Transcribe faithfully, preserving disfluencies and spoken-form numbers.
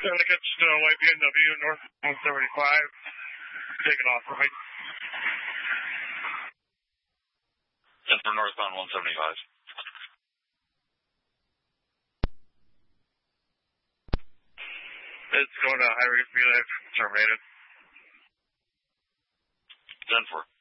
Syndicate, uh, Y B N W, North one seventy-five, taking off right. Denver northbound one seventy-five. It's going to high rate relay, terminated. ten four.